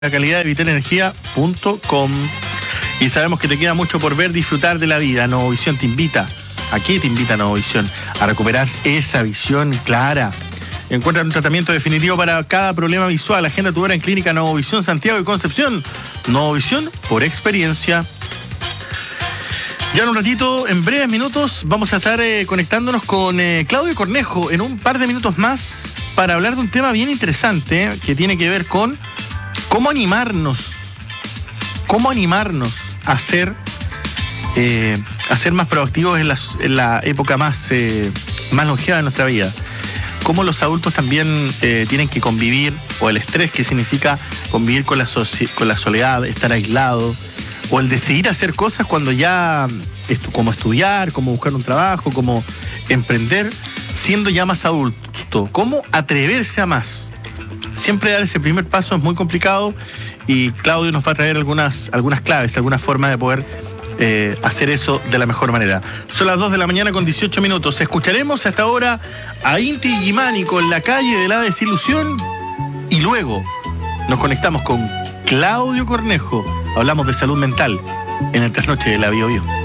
la calidad de vitalenergia.com. Y sabemos que te queda mucho por ver, disfrutar de la vida. Novovisión te invita. ¿A qué te invita Novovisión? A recuperar esa visión clara. Encuentra un tratamiento definitivo para cada problema visual. Agenda tu hora en Clínica Novovisión Santiago y Concepción. Novovisión por experiencia. Ya en un ratito, en breves minutos, vamos a estar conectándonos con Claudio Cornejo en un par de minutos más para hablar de un tema bien interesante que tiene que ver con cómo animarnos a ser más proactivos en la época más longeva de nuestra vida. Cómo los adultos también tienen que convivir, o el estrés que significa convivir con la soledad, estar aislado, o el decidir hacer cosas cuando ya, como estudiar, como buscar un trabajo, como emprender, siendo ya más adulto. Cómo atreverse a más. Siempre dar ese primer paso es muy complicado y Claudio nos va a traer algunas claves, algunas formas de poder hacer eso de la mejor manera. Son las 2 de la mañana con 18 minutos. Escucharemos hasta ahora a Inti Illimani con La calle de la desilusión y luego nos conectamos con Claudio Cornejo. Hablamos de salud mental en el Trasnoche de la Bio Bio.